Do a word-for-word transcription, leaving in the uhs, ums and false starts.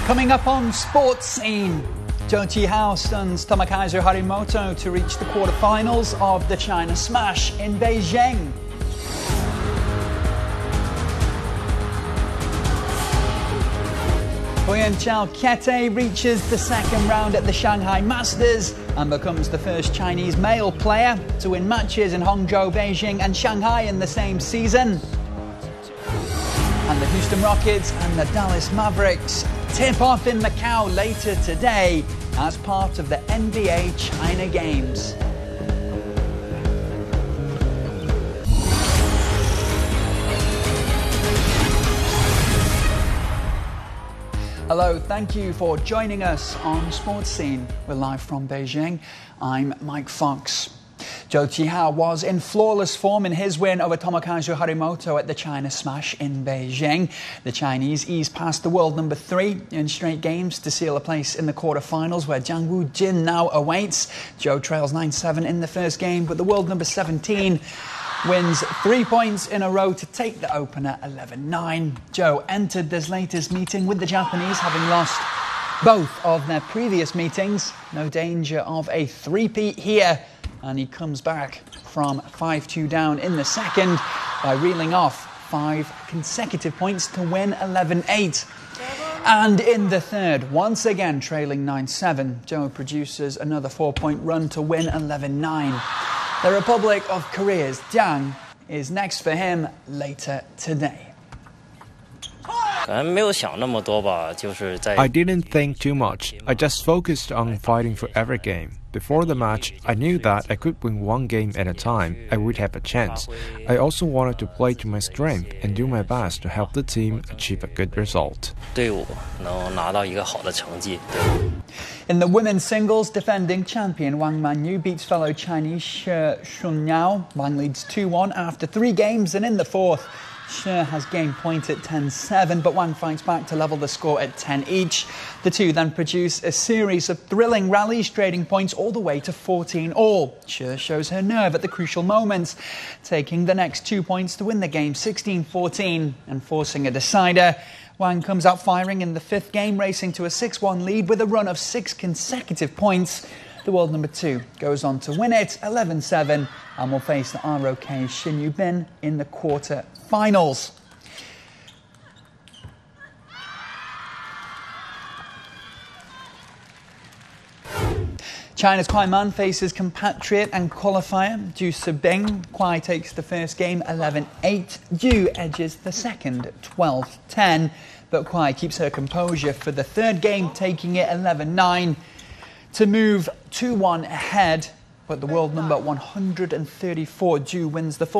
Coming up on Sports Scene, Zhou Qihao stuns Tomokazu Harimoto to reach the quarterfinals of the China Smash in Beijing. Huyen Chao Kiete reaches the second round at the Shanghai Masters and becomes the first Chinese male player to win matches in Hangzhou, Beijing and Shanghai in the same season. And the Houston Rockets and the Dallas Mavericks tip off in Macau later today as part of the N B A China Games. Hello, thank you for joining us on Sports Scene. We're live from Beijing. I'm Mike Fox. Zhou Qihao was in flawless form in his win over Tomokazu Harimoto at the China Smash in Beijing. The Chinese eased past the world number three in straight games to seal a place in the quarterfinals, where Jiang Wu-jin now awaits. Zhou trails nine seven in the first game, but the world number seventeen wins three points in a row to take the opener eleven nine. Zhou entered this latest meeting with the Japanese having lost both of their previous meetings. No danger of a three-peat here. And he comes back from five two down in the second by reeling off five consecutive points to win eleven eight. And in the third, once again trailing nine seven, Zhou produces another four-point run to win eleven nine. The Republic of Korea's Jiang is next for him later today. I didn't think too much. I just focused on fighting for every game. Before the match, I knew that I could win one game at a time. I would have a chance. I also wanted to play to my strength and do my best to help the team achieve a good result. In the women's singles, defending champion Wang Manyu beats fellow Chinese Shi Shunyao. Wang leads two one after three games, and in the fourth, Shi has game point at ten seven, but Wang fights back to level the score at ten each. The two then produce a series of thrilling rallies, trading points all the way to fourteen all. Shi shows her nerve at the crucial moments, taking the next two points to win the game sixteen fourteen and forcing a decider. Wang comes out firing in the fifth game, racing to a six one lead with a run of six consecutive points. The world number two goes on to win it eleven seven and will face the R O K's Shin Yubin in the quarter-finals. China's Kuai Man faces compatriot and qualifier Zhu Sibing. Kuai takes the first game eleven eight. Zhu edges the second twelve ten. But Kuai keeps her composure for the third game, taking it eleven nine. To move two one ahead, but the world number one hundred thirty-four Zhu wins the fourth.